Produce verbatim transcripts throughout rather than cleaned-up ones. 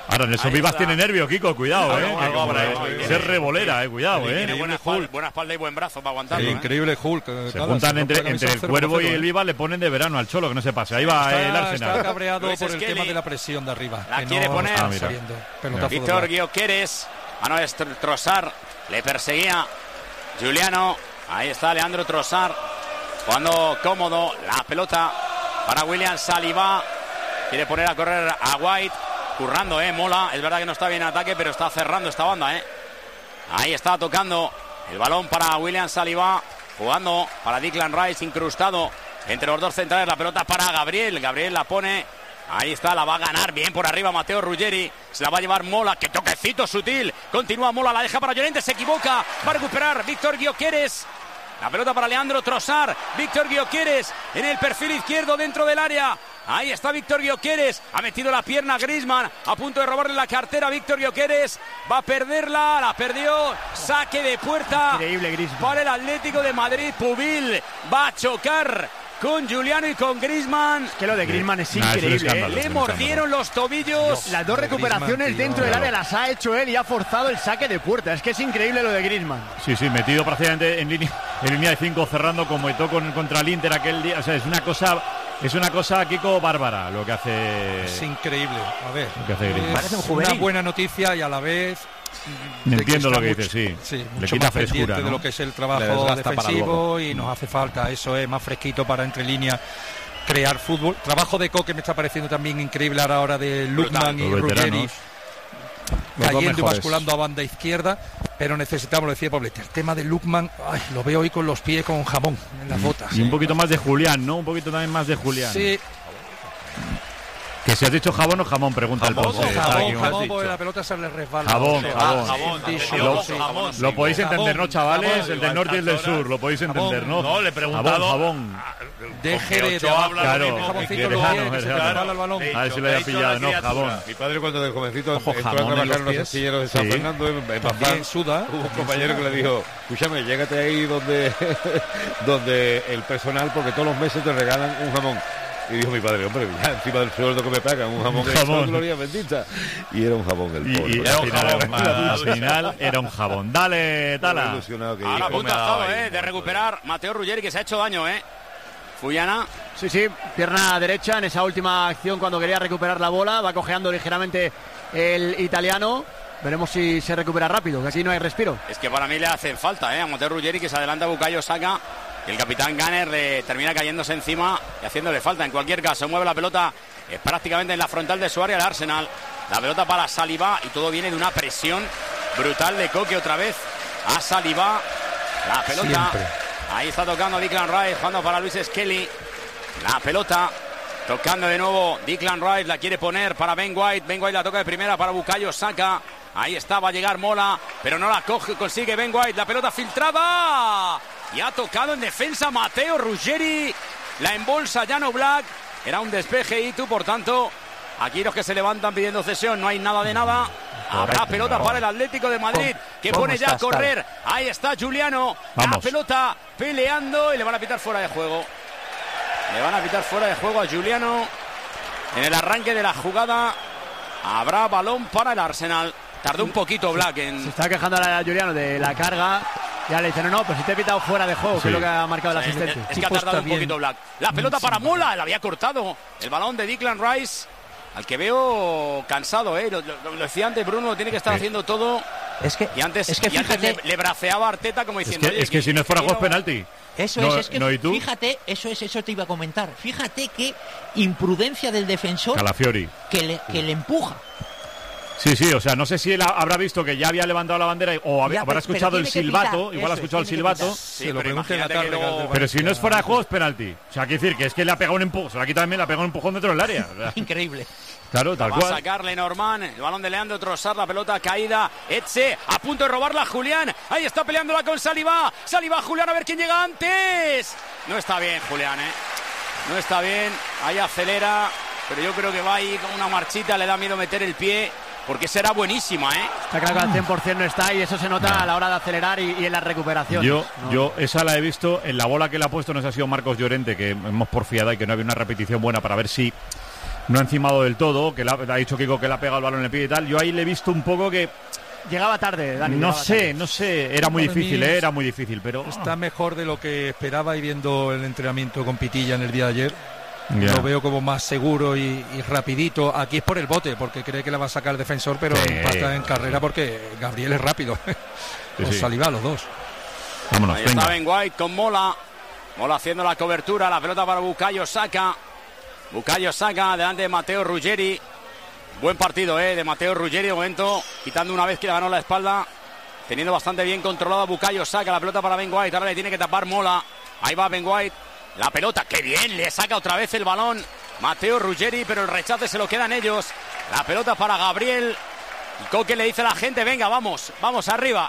Ahora, Nelson Vivas tiene nervio, Kiko, cuidado, Algo, eh. algo habrá hecho, Que ser revolera, eh, cuidado, eh. Tiene buena espalda, buena espalda y buen brazo para aguantarlo. El ¿eh? increíble Hulk. Se claro, juntan se entre, rompe la entre camisa el Cuervo y cero cero, el Vivas, le ponen de verano al Cholo, que no se pase. Ahí va está, el Arsenal. Está cabreado Luis por el Skelly. tema de la presión de arriba. La que quiere no poner. está Ah, mira. saliendo. Pelotazo de Víctor Black. Gyökeres. Ah, no, es Tr- Trossard. Le perseguía Giuliano. Ahí está Leandro Trossard. Jugando cómodo. La pelota para William Saliba. Quiere poner a correr a White. Currando, eh, mola. Es verdad que no está bien en ataque, pero está cerrando esta banda, eh. Ahí está tocando el balón para William Saliba. Jugando para Declan Rice, incrustado entre los dos centrales. La pelota para Gabriel. Gabriel la pone. Ahí está, la va a ganar bien por arriba Matteo Ruggeri. Se la va a llevar Mola. ¡Qué toquecito sutil! Continúa Mola, la deja para Llorente. Se equivoca. Va a recuperar Víctor Gyökeres. La pelota para Leandro Trossard. Víctor Gyökeres en el perfil izquierdo dentro del área. Ahí está Víctor Gyökeres. Ha metido la pierna Griezmann. A punto de robarle la cartera a Víctor Gyökeres. Va a perderla. La perdió. Saque de puerta. Increíble Griezmann. Para el Atlético de Madrid. Pubil va a chocar con Giuliano y con Griezmann. Es que lo de Griezmann es Nah, es un increíble. escándalo. ¿eh? Le mordieron los tobillos. Las dos recuperaciones Griezmann, tío, dentro del área claro. las ha hecho él y ha forzado el saque de puerta. Es que es increíble lo de Griezmann. Sí, sí, metido prácticamente en línea, en línea de cinco, cerrando como Eto'o con, contra el Inter aquel día. O sea, es una cosa, es una cosa, Kiko, bárbara lo que hace. Es increíble. A ver, Lo que hace Griezmann. Parece un es juvenil. una buena noticia y a la vez de Entiendo está lo que mucho- dices, sí. sí, Le mucho quita más pendiente frescura, de ¿no? lo que es el Le trabajo desgasta para defensivo luego. y nos hace falta, eso es más fresquito para entre líneas crear fútbol. Trabajo de Coque me está pareciendo también increíble a la hora de Lukman y Los Ruggeri veteranos. Los dos cayendo y mejores. basculando a banda izquierda, pero necesitamos, lo decía Pablete, el tema de Lukman, ay, lo veo hoy con los pies con jamón en las botas. Y un poquito más de Julián, ¿no? Un poquito también más de Julián. Sí, Que si has dicho jabón o jamón, pregunta el Jamón, Ponce. jamón, Está aquí, jabón, ¿no? jabón, dicho. porque la pelota se le resbala. Jabón, Sí, jabón. ah, Jabón, dicho, lo- sí. jamón, sí. Lo podéis entender, Jabón, ¿no, chavales? jabón, El del norte y el del sur, lo podéis entender, ¿no? No, le he preguntado. Jabón, Deje Con que de Ochoa abajo, habla lo claro, mismo, jaboncito que en los lejano, pies, que se te lejano. resbala el balón. Sí. a ver si lo He haya dicho pillado, la ¿no? criatura. Jabón. Mi padre cuando de jovencito Ojo, entró a jamón en trabajar los en los pies. astilleros de San Sí. Fernando, en, en También Bazán. suda. Hubo un compañero que le dijo, escúchame, llégate ahí donde, donde el personal, porque todos los meses te regalan un jamón. Y dijo mi padre, hombre, ya encima del sueldo que me pagan, un jamón, Un extra, jamón. gloria bendita. Y era un jamón el Y, pobre. y Era al, un final, jabón, al más. final era un jabón. Dale, Estaba Tala. ilusionado que Ahora dijo, punto me ha dado alzado, ahí, eh, de muerto, recuperar Matteo Ruggeri, que se ha hecho daño, eh. Fuyana. Sí, sí, pierna derecha en esa última acción cuando quería recuperar la bola. Va cojeando ligeramente el italiano. Veremos si se recupera rápido, que aquí no hay respiro. Es que para mí le hacen falta, eh, a Matteo Ruggeri, que se adelanta a Bukayo Saka. Y el capitán Gunner le termina cayéndose encima y haciéndole falta. En cualquier caso, mueve la pelota eh, prácticamente en la frontal de su área el Arsenal. La pelota para Saliba y todo viene de una presión brutal de Coque otra vez a Saliba. La pelota. Siempre. Ahí está tocando Declan Rice, jugando para Luis Skelly. La pelota. Tocando de nuevo Declan Rice, la quiere poner para Ben White. Ben White la toca de primera para Bukayo Saka. Ahí está, va a llegar Mola, pero no la coge, consigue Ben White. La pelota filtrada. Y ha tocado en defensa Matteo Ruggeri. La embolsa Jan Oblak. Era un despeje y tú, por tanto, aquí los que se levantan pidiendo cesión, no hay nada de nada. Habrá pelota para el Atlético de Madrid, que ¿Cómo pone ya a estás, correr. Ahí está Giuliano. La Vamos. pelota peleando y le van a pitar fuera de juego. Le van a pitar fuera de juego a Giuliano. En el arranque de la jugada habrá balón para el Arsenal. Tardó un poquito Black Se en... está quejando a Juliano de la carga. Ya le dicen, no, no, pero si te he pitado fuera de juego, que Sí. es lo que ha marcado el Es, asistente. es que Chico ha tardado está un bien. poquito Black. La pelota para Mola, la había cortado. El balón de Declan Rice, al que veo cansado, ¿eh? Lo, lo- lo decía antes Bruno, tiene que estar Sí. haciendo todo. Es que, Y antes, es que y antes fíjate, le, le braceaba a Arteta como Es diciendo... que, "Oye, es que si no es fuera juego es penalti. eso No, es, es que no, ¿y tú? fíjate, eso es, eso te iba a comentar. Fíjate qué imprudencia del defensor Calafiori. que le, que le empuja. Sí, sí, o sea, no sé si él ha- habrá visto que ya había levantado la bandera o hab- Ya, habrá pero- escuchado pero el tiene que silbato, pitar, igual eso ha es, escuchado el tiene que silbato. pitar. Sí, Se lo pero pregunté en la imagínate que tarde. luego- Pero si no es fuera de juego es penalti. O sea, quiere decir que es que le ha pegado un empujón, se lo ha quitado también, le ha pegado un empujón dentro del área. O sea, Increíble. claro, tal Va a cual. sacarle Norman, el balón de Leandro Trossard, la pelota caída, Etze, a punto de robarla a Julián, ahí está peleándola con Saliba, Saliba, Julián, a ver quién llega antes. No está bien Julián, ¿eh? No está bien, ahí acelera, pero yo creo que va ahí con una marchita, le da miedo meter el pie, porque será buenísima, ¿eh? Está claro que al cien por ciento no está y eso se nota a la hora de acelerar y, y en la recuperación. Yo, No. yo esa la he visto en la bola que le ha puesto, no sé si ha sido Marcos Llorente, que hemos porfiado y que no había una repetición buena para ver si no ha encimado del todo, que la, ha dicho Kiko que le ha pegado el balón en el pie y tal. Yo ahí le he visto un poco que... Llegaba tarde, Dani. No sé, tarde. no sé, era muy difícil, eh, era muy difícil, pero... Está mejor de lo que esperaba y viendo el entrenamiento con Pitilla en el día de ayer. Yeah. Lo veo como más seguro y, y rapidito. Aquí es por el bote, porque cree que la va a sacar el defensor, pero Sí. empata en carrera porque Gabriel es rápido. Sí, o sí. Saliba, los dos. Vámonos, Ahí venga. está Ben White con Mola. Mola haciendo la cobertura, la pelota para Bukayo Saka. Bukayo Saka delante de Matteo Ruggeri. Buen partido eh, de Matteo Ruggeri de momento, quitando una vez que le ganó la espalda, teniendo bastante bien controlado a Bukayo Saka. La pelota para Ben White, ahora le tiene que tapar Mola. Ahí va Ben White, la pelota, qué bien, le saca otra vez el balón Matteo Ruggeri, pero el rechace se lo quedan ellos. La pelota para Gabriel. Y Coque le dice a la gente, venga, vamos, vamos arriba.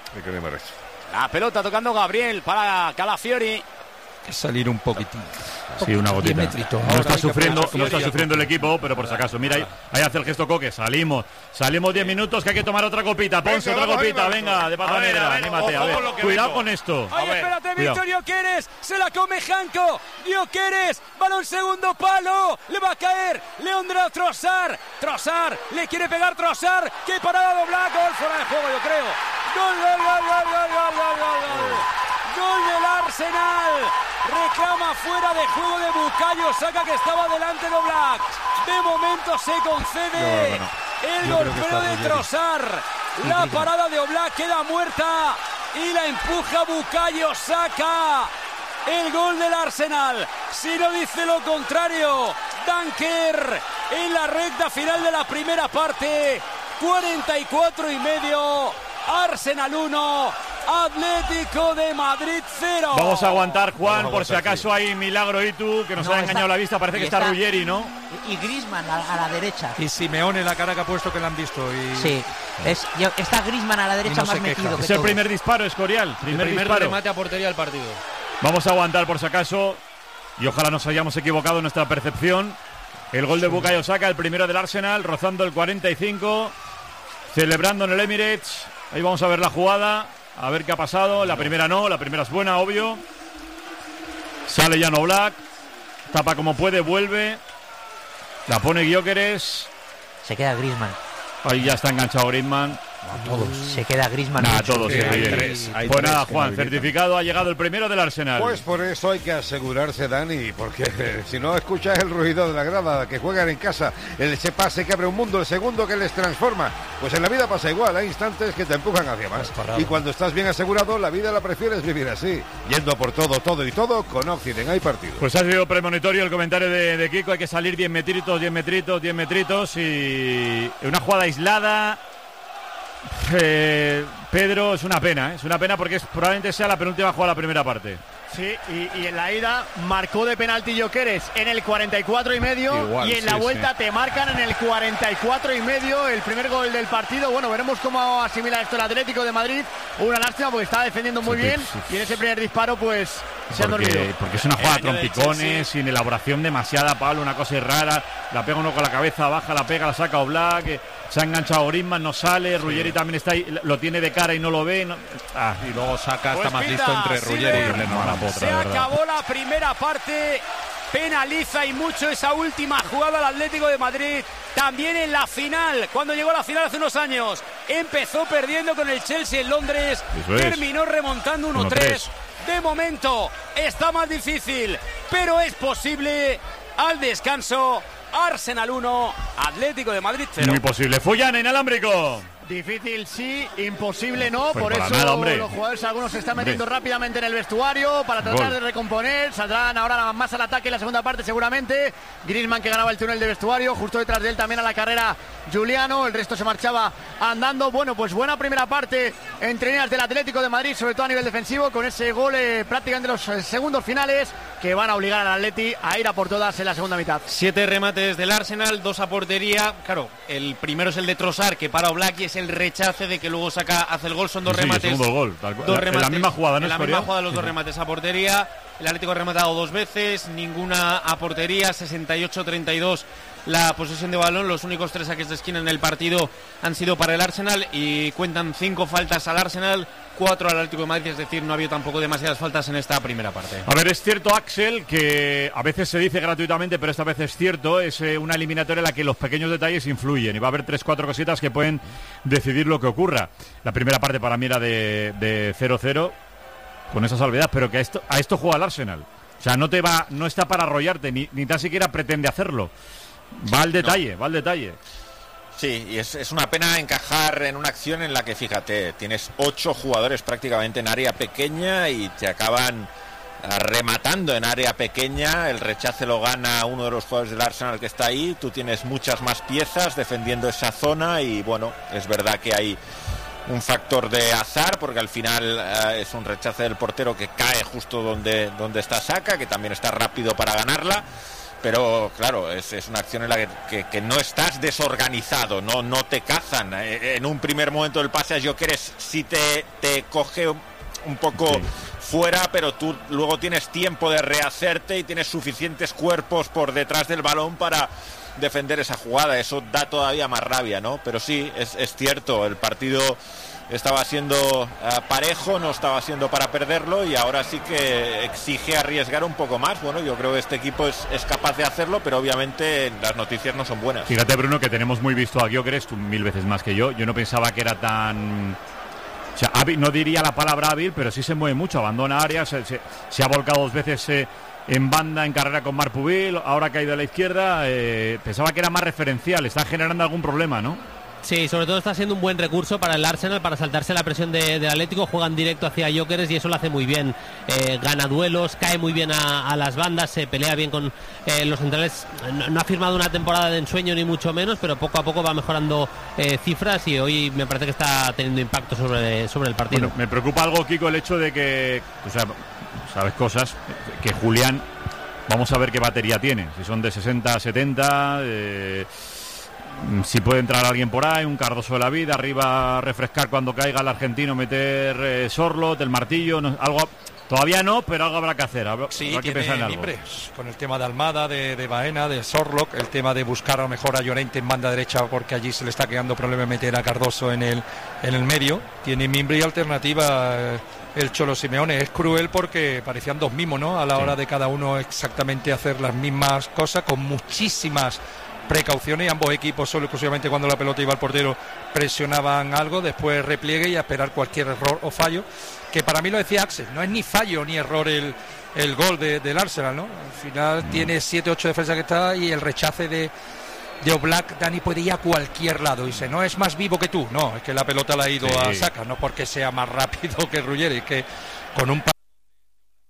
La pelota tocando Gabriel para Calafiori. Que salir un poquitín. Sí, una gotita. diez metritos. No Ahora está hay que sufriendo, poner no está Fiori sufriendo el equipo, pero por si acaso. Mira, ahí, ahí hace el gesto Coque. Salimos, salimos diez minutos que hay que tomar otra copita. Ponce, Venga, otra vamos ahí, copita, vamos. venga, de pata A ver, negra, a ver, anímate, a ojo ver. con lo que Cuidado vengo. con esto. ¡Ay, ver, espérate, cuidado. Victorio Queres! ¡Se la come Janko! ¡Dioqueres! ¡Balón segundo palo! ¡Le va a caer! ¡Leandro Trossard! ¡Trossard! ¡Le quiere pegar Trossard! ¡Qué parada dobla! ¡Gol fuera de juego, yo creo! ¡Gol, gol, gol, gol, gol, gol, gol, gol, gol! ¡Gol del Arsenal! Reclama fuera de juego de Bukayo Saka, que estaba delante de Oblak. De momento se concede el Yo creo que golpeo está de Ruggeri. Trossard. La parada de Oblak queda muerta y la empuja Bukayo Saka. El gol del Arsenal. Si no dice lo contrario, Dunker en la recta final de la primera parte. cuarenta y cuatro y medio. Arsenal uno. Atlético de Madrid cero. Vamos a aguantar, Juan, Vamos a por si aguantar, acaso hay milagro y tú, que nos No, ha está- engañado la vista. Parece y que está, está- Ruggeri, ¿no? Y Griezmann a, a la derecha. Y Simeone, la cara que ha puesto, que la han visto. Y... Sí, es, yo- está Griezmann a la derecha no más se queja. metido que Es el todos. primer disparo, Escorial. Primer, primer disparo. remate a portería del partido. Vamos a aguantar por si acaso y ojalá nos hayamos equivocado en nuestra percepción. El gol de Bukayo Saka, el primero del Arsenal, rozando el cuarenta y cinco, celebrando en el Emirates. Ahí vamos a ver la jugada, a ver qué ha pasado. La primera no, la primera es buena, obvio. Sale Jan Oblak, tapa como puede, vuelve. La pone Gyökeres. Se queda Griezmann. Ahí ya está enganchado Griezmann. Todos. Se queda Griezmann. Nada, mucho. todos. Sí, sí, hay sí. tres, hay Pues tres nada, que Juan, no habilitan. certificado, ha llegado el primero del Arsenal. Pues por eso hay que asegurarse, Dani, porque si no escuchas el ruido de la grada, que juegan en casa, el ese pase que abre un mundo, el segundo que les transforma, pues en la vida pasa igual, hay instantes que te empujan hacia más. Y cuando estás bien asegurado, la vida la prefieres vivir así, yendo a por todo, todo y todo, con Occident hay partido. Pues ha sido premonitorio el comentario de, de Kiko. Hay que salir diez metritos, diez metritos, diez metritos y una jugada aislada. Eh, Pedro, es una pena, ¿eh? Es una pena porque es, probablemente sea la penúltima jugada de la primera parte. Sí, y, y en la ida marcó de penalti Gyökeres en el cuarenta y cuatro y medio. Igual, y en sí, la vuelta sí. te marcan en el cuarenta y cuatro y medio el primer gol del partido. Bueno, veremos cómo asimila esto el Atlético de Madrid. Una lástima porque estaba defendiendo muy Sí, bien sí. y en ese primer disparo pues se han dormido. Porque, porque es una jugada El año del trompicones, Chelsea. sin elaboración demasiada, Pablo, una cosa rara. La pega uno con la cabeza, baja, la pega, la saca Oblak. eh, Se ha enganchado Griezmann, no sale. Ruggeri también está ahí, lo tiene de cara y no lo ve. no- ah, Y luego Saka Pues está más pita, listo entre Ruggeri y Silver. Lennon. Mala potra, Se de verdad. acabó la primera parte. Penaliza y mucho esa última jugada al Atlético de Madrid. También en la final, cuando llegó a la final hace unos años, empezó perdiendo con el Chelsea en Londres. Eso es. Terminó remontando uno tres. De momento está más difícil, pero es posible. Al descanso, Arsenal uno, Atlético de Madrid cero. Muy posible. Follan en alámbrico. Difícil sí, imposible no, Pues por para eso nada, hombre. los jugadores algunos se están metiendo Hombre. rápidamente en el vestuario para tratar Gol. de recomponer, saldrán ahora más al ataque en la segunda parte seguramente. Griezmann que ganaba el túnel de vestuario, justo detrás de él también a la carrera Giuliano, el resto se marchaba andando. Bueno, pues buena primera parte entre líneas del Atlético de Madrid, sobre todo a nivel defensivo, con ese gol eh, prácticamente los eh, segundos finales que van a obligar al Atleti a ir a por todas en la segunda mitad. Siete remates del Arsenal, dos a portería. Claro, el primero es el de Trossard, que para Oblak, y es el rechace de que luego saca, hace el gol. Son dos Sí, el remates. segundo gol, tal cual. Dos En la remates, misma jugada, ¿no, En la Escorial? misma jugada, los Sí, dos sí. remates a portería. El Atlético ha rematado dos veces, ninguna a portería. sesenta y ocho treinta y dos la posesión de balón. Los únicos tres saques de esquina en el partido han sido para el Arsenal y cuentan cinco faltas al Arsenal, cuatro al Atlético de Madrid, es decir, no ha habido tampoco demasiadas faltas en esta primera parte. A ver, es cierto, Axel, que a veces se dice gratuitamente, pero esta vez es cierto, es eh, una eliminatoria en la que los pequeños detalles influyen y va a haber tres, cuatro cositas que pueden decidir lo que ocurra. La primera parte para mí era de cero cero, con esa salvedad, pero que a esto, a esto juega el Arsenal. O sea, no te va, no está para arrollarte, ni, ni tan siquiera pretende hacerlo. Va al detalle, no. va al detalle. Sí, y es, es una pena encajar en una acción en la que, fíjate, tienes ocho jugadores prácticamente en área pequeña y te acaban rematando en área pequeña. El rechace lo gana uno de los jugadores del Arsenal que está ahí. Tú tienes muchas más piezas defendiendo esa zona y, bueno, es verdad que hay un factor de azar porque al final eh, es un rechace del portero que cae justo donde, donde está Saka, que también está rápido para ganarla. Pero claro, es, es una acción en la que, que, que no estás desorganizado, no, no te cazan. En un primer momento del pase a Gyökeres sí te, te coge un poco sí. fuera, pero tú luego tienes tiempo de rehacerte y tienes suficientes cuerpos por detrás del balón para defender esa jugada. Eso da todavía más rabia, ¿no? Pero sí, es, es cierto, el partido estaba siendo uh, parejo, no estaba siendo para perderlo y ahora sí que exige arriesgar un poco más. Bueno, yo creo que este equipo es, es capaz de hacerlo, pero obviamente las noticias no son buenas. Fíjate, Bruno, que tenemos muy visto a Gyökeres, tú mil veces más que yo. Yo no pensaba que era tan... O sea, hábil, no diría la palabra hábil, pero sí se mueve mucho, abandona áreas, se, se, se ha volcado dos veces eh, en banda, en carrera con Marc Pubil, ahora ha caído a la izquierda. Eh, pensaba que era más referencial, está generando algún problema, ¿no? Sí, sobre todo está siendo un buen recurso para el Arsenal para saltarse la presión de, del Atlético. Juegan directo hacia Gyökeres y eso lo hace muy bien. Eh, gana duelos, cae muy bien a, a las bandas, se pelea bien con eh, los centrales. No, no ha firmado una temporada de ensueño ni mucho menos, pero poco a poco va mejorando eh, cifras y hoy me parece que está teniendo impacto sobre, sobre el partido. Bueno, me preocupa algo, Kiko, el hecho de que, o sea, sabes cosas, que Julián, vamos a ver qué batería tiene. Si son de sesenta a setenta... Eh, si puede entrar alguien por ahí, un Cardoso de la vida, arriba refrescar cuando caiga el argentino, meter eh, Sorlot, el martillo, no, algo todavía no, pero algo habrá que hacer. Habrá, sí, habrá que tiene pensar en algo. Mimbres, con el tema de Almada, de, de Baena, de Sorlock, el tema de buscar a lo mejor a Llorente en banda derecha porque allí se le está quedando problema meter a Cardoso en el, en el medio. Tiene Mimbre y alternativa eh, el Cholo Simeone. Es cruel porque parecían dos mismos, ¿no? A la hora sí. de cada uno exactamente hacer las mismas cosas con muchísimas precauciones. Ambos equipos solo exclusivamente cuando la pelota iba al portero presionaban algo, después repliegue y a esperar cualquier error o fallo, que para mí lo decía Axel, no es ni fallo ni error el, el gol de, del Arsenal, ¿no? Al final mm. tiene siete ocho defensas que está y el rechace de de Oblak, Dani puede ir a cualquier lado, dice, no es más vivo que tú, no, es que la pelota la ha ido sí. a Saka, no porque sea más rápido que Ruggeri, es que con un